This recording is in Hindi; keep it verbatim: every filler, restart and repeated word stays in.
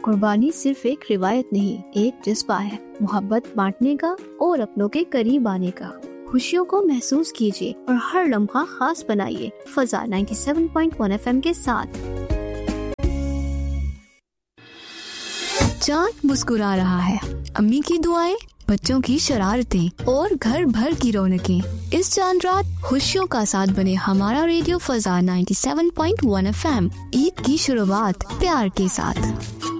कुर्बानी सिर्फ एक रिवायत नहीं, एक जज्बा है, मोहब्बत बांटने का और अपनों के करीब आने का। खुशियों को महसूस कीजिए और हर लम्हा खास बनाइए फजा सत्तानवे पॉइंट एक एफ एम के साथ। चांद मुस्कुरा रहा है, अम्मी की दुआएं, बच्चों की शरारतें और घर भर की रौनकें। इस चांद रात खुशियों का साथ बने हमारा रेडियो फजा सत्तानवे पॉइंट एक एफ एम। ईद की शुरुआत प्यार के साथ।